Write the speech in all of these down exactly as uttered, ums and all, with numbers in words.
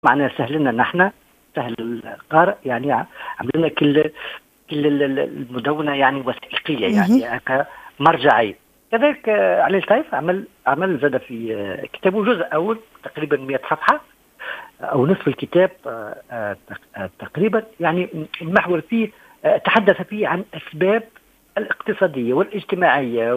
معناها سهل لنا نحن، سهل القارئ، يعني عملنا كل كل المدونة يعني وثائقية، يعني كمرجعية. كذلك علي الطيف عمل عمل زاد في كتابه جزء أول تقريبا مئة صفحة أو نصف الكتاب تقريبا، يعني المحور فيه تحدث فيه عن أسباب الاقتصادية والاجتماعية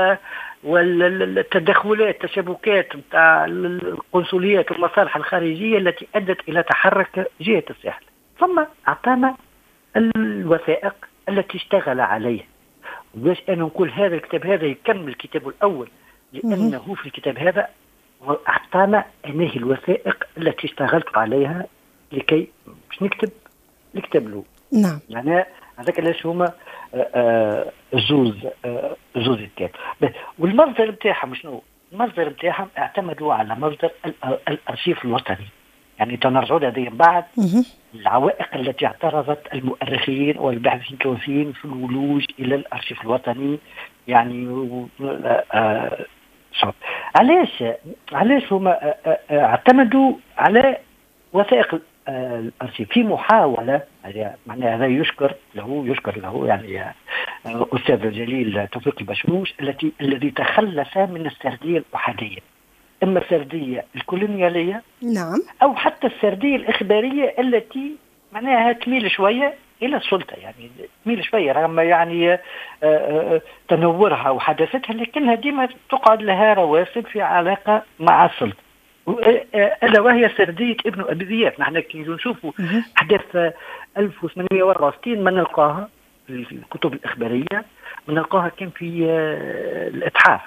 والتدخلات التشابكات نتاع القنصليات والمصالح الخارجية التي أدت إلى تحرك جهة الساحل. ثم أعطانا الوثائق التي اشتغل عليها. وباش أنا نقول هذا الكتاب هذا يكمل الكتاب الأول، لأنه في الكتاب هذا أعطانا أنه الوثائق التي اشتغلت عليها لكي مش نكتب الكتاب له. نعم. يعني هذاك علاش هما زوز زوز الكتاب. والمصدر بتاعهم شنو؟ المصدر بتاعهم اعتمدوا على مصدر الأرشيف الوطني. يعني تنرجعوا لديهم بعض العوائق التي اعترضت المؤرخين والباحثين التونسيين في الولوج إلى الأرشيف الوطني. يعني آه علاش علاش هما اعتمدوا على وثائق الأرشيف في محاولة، معناها هذا يشكر له يشكر له يعني أستاذ الجليل توفيق البشروش التي الذي تخلص من السردية الأحادية، إما السردية الكولونيالية نعم أو حتى السردية الإخبارية التي معناها تميل شوية إلى السلطة، يعني تميل شوية رغم يعني تنورها وحداثتها، لكنها ديما تقعد لها رواسب في علاقة مع السلطة، ألا وهي سردية ابن أبي ذئاب. نحن كي نشوفوا أحداث ألف وثمانمئة وأربعة وستين ما نلقاها في الكتب الإخبارية، من نلقاها كان في الإتحاف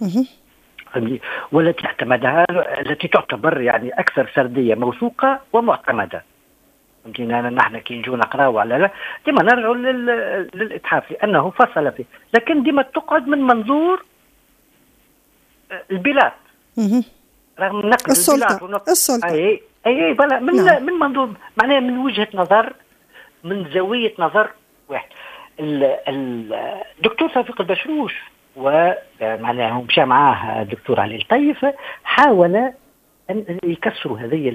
والتي اعتمدها، التي تعتبر يعني أكثر سردية موثوقة ومعتمدة. فهمتينا؟ نحن كي نجو نقراو على لا ديما نرجعوا للإتحاف لأنه فصل فيه، لكن ديما تقعد من منظور البلاد رغم نقل السلطة البلاد السلطة أي أي بلا من نعم. من منظور معناه من وجهة نظر، من زاوية نظر واحد. الدكتور توفيق البشروش ومعناه مشى معاه الدكتور علي الطيف حاول أن يكسروا هذه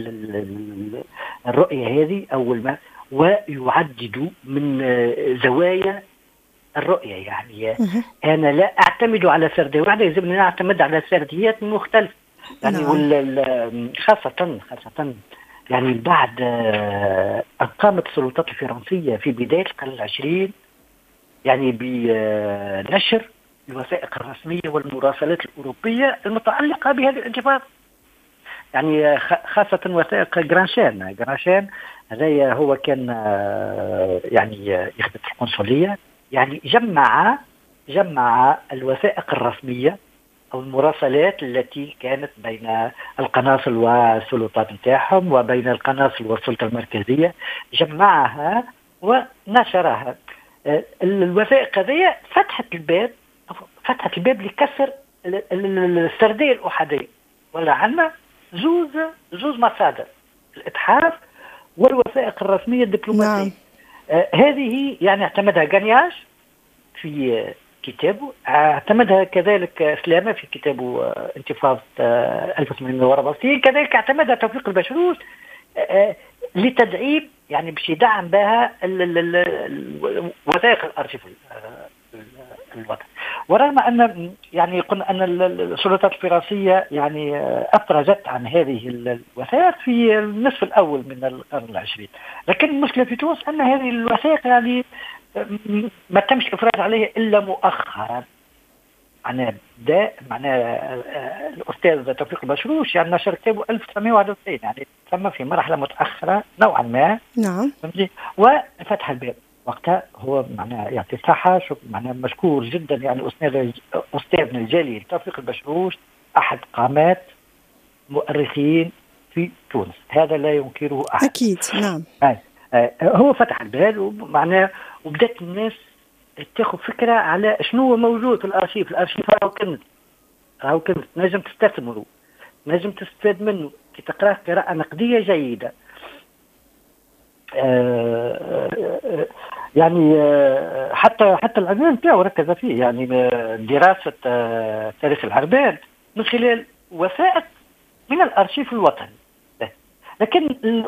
الرؤية هذه أول ما، ويعددوا من زوايا الرؤية. يعني أنا لا أعتمد على سردية واحدة، يجب أن أعتمد على سرديات مختلفة. يعني نعم. خاصة خاصة يعني بعد أن قامت السلطات الفرنسية في بداية القرن العشرين يعني بنشر الوثائق الرسمية والمراسلات الأوروبية المتعلقة بهذه الانتفاضة، يعني خاصة وثائق جرانشان. جرانشان هذا هو كان يعني يخدم في القنصلية، يعني جمع جمع الوثائق الرسمية أو المراسلات التي كانت بين القناصل والسلطات نتاعهم وبين القناصل والسلطة المركزية، جمعها ونشرها. الوثائق هذه فتحت الباب فتحت الباب لكسر السردية الأحادية. ولا عندنا زوز زوز مصادر، الإتحاف والوثائق الرسمية الدبلوماسية. نعم. آه هذه يعني اعتمدها غانياش في كتابه، اعتمدها كذلك سلامة في كتابه آه انتفاضة آه ألف وثمانمئة وأربعة وستين، كذلك اعتمدها توفيق البشروش آه لتدعيم يعني باش يدعم بها وثائق الأرشيف الوطني. ورغم أن يعني قلنا أن السلطات الفرنسية يعني أفرجت عن هذه الوثائق في النصف الأول من القرن العشرين، لكن المشكلة في تونس أن هذه الوثائق يعني ما تمش إفراج عليها إلا مؤخرا. معناه ده معناه الأستاذ توفيق البشروش يعني نشر كتابه ألف وتسعمئة وواحد وتسعين، يعني تم في مرحلة متأخرة نوعا ما. نعم. وفتح الباب وقتها هو معناه يعطي الصحة، شكرا معناه مشكور جدا يعني أستاذ أستاذنا الجليل توفيق البشروش، أحد قامات مؤرخين في تونس، هذا لا ينكره أحد. أكيد. نعم. آه. آه. هو فتح الباب ومعناه وبدأت الناس تاخذ فكرة على شنو موجود في الأرشيف. الأرشيف راهو كنز، راهو كنز نجم تستثمره، نجم تستفاد منه كي تقرأه قراءة نقدية جيدة. آه آه يعني آه حتى حتى العنوان بتاعه ركز فيه، يعني دراسة آه تاريخ العربان من خلال وثائق من الأرشيف الوطني. لكن